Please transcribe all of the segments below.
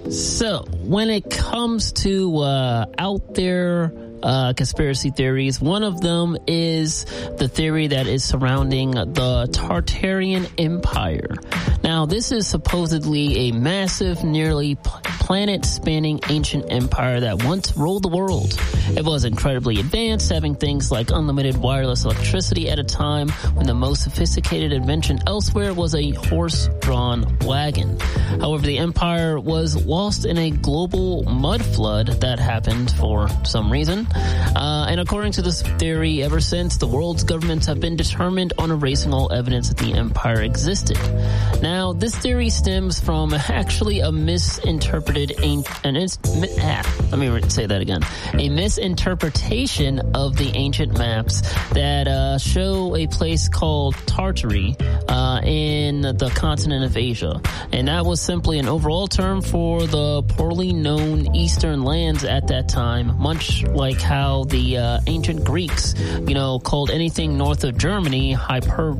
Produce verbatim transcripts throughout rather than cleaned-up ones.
So, when it comes to uh, out there uh, conspiracy theories, one of them is the theory that is surrounding the Tartarian Empire. Now, this is supposedly a massive, nearly planet-spanning ancient empire that once ruled the world. It was incredibly advanced, having things like unlimited wireless electricity at a time when the most sophisticated invention elsewhere was a horse-drawn wagon. However, the empire was lost in a global mud flood that happened for some reason. Uh, and according to this theory, ever since, the world's governments have been determined on erasing all evidence that the empire existed. Now, this theory stems from actually a misinterpreted, an, ah, let me say that again, a misinterpretation of the ancient maps that uh, show a place called Tartary uh, in the continent of Asia. And that was simply an overall term for the poorly known eastern lands at that time, much like how the uh, ancient Greeks, you know, called anything north of Germany Hyper...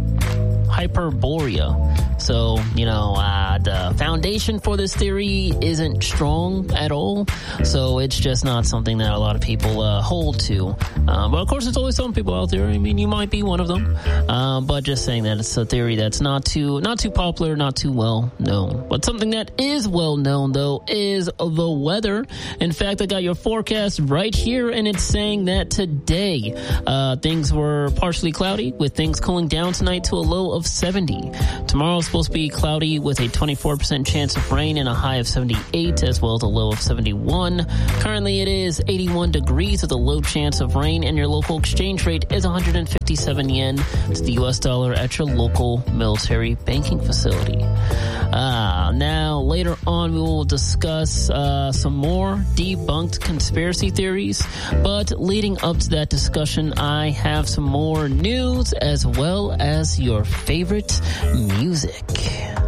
Hyperborea. So, you know, uh, the foundation for this theory isn't strong at all. So it's just not something that a lot of people uh, hold to. Uh, but of course, there's always some people out there. I mean, you might be one of them. Uh, but just saying that it's a theory that's not too, not too popular, not too well known. But something that is well known, though, is the weather. In fact, I got your forecast right here, and it's saying that today uh, things were partially cloudy, with things cooling down tonight to a low of seventy. Tomorrow's supposed to be cloudy with a twenty-four percent chance of rain and a high of seventy-eight, as well as a low of seventy-one. Currently, it is eighty-one degrees with a low chance of rain, and your local exchange rate is one hundred fifty-seven yen to the U S dollar at your local military banking facility. Uh, now, later on, we will discuss uh, some more debunked conspiracy theories. But leading up to that discussion, I have some more news as well as your favorite music.